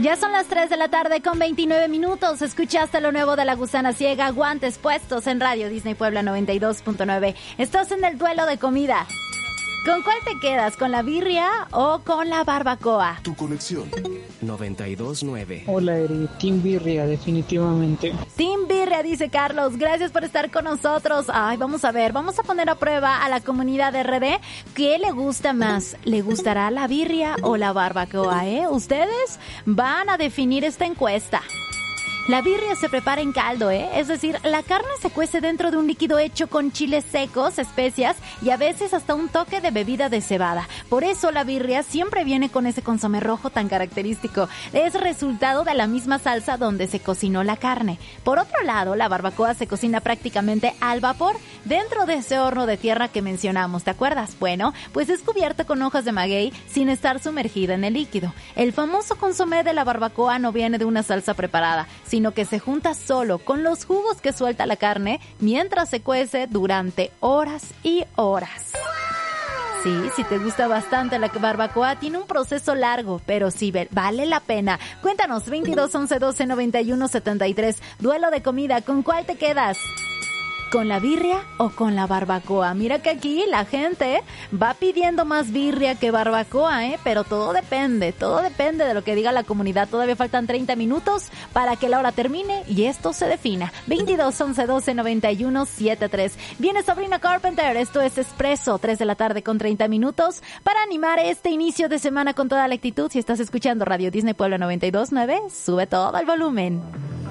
Ya son las 3 de la tarde con 29 minutos. Escuchaste lo nuevo de La Gusana Ciega, Guantes Puestos en Radio Disney Puebla 92.9. Estás en el duelo de comida. ¿Con cuál te quedas? ¿Con la birria o con la barbacoa? Tu conexión 92.9. Hola Eri, Team Birria, definitivamente. Team Birria, dice Carlos. Gracias por estar con nosotros. Ay, vamos a ver, vamos a poner a prueba a la comunidad de RD. ¿Qué le gusta más? ¿Le gustará la birria o la barbacoa, Ustedes van a definir esta encuesta. La birria se prepara en caldo, Es decir, la carne se cuece dentro de un líquido hecho con chiles secos, especias y a veces hasta un toque de bebida de cebada. Por eso la birria siempre viene con ese consomé rojo tan característico. Es resultado de la misma salsa donde se cocinó la carne. Por otro lado, la barbacoa se cocina prácticamente al vapor dentro de ese horno de tierra que mencionamos, ¿te acuerdas? Bueno, pues es cubierta con hojas de maguey sin estar sumergida en el líquido. El famoso consomé de la barbacoa no viene de una salsa preparada, sino que se junta solo con los jugos que suelta la carne mientras se cuece durante horas y horas. Sí, si te gusta bastante la barbacoa, tiene un proceso largo, pero sí vale la pena. Cuéntanos, 22 11 12 91 73. Duelo de comida, ¿con cuál te quedas? ¿Con la birria o con la barbacoa? Mira que aquí la gente va pidiendo más birria que barbacoa, pero todo depende de lo que diga la comunidad. Todavía faltan 30 minutos para que la hora termine y esto se defina. 22 11 12 91 73. Viene Sabrina Carpenter, esto es Expreso, 3 de la tarde con 30 minutos para animar este inicio de semana con toda la actitud. Si estás escuchando Radio Disney Puebla 92.9, sube todo el volumen.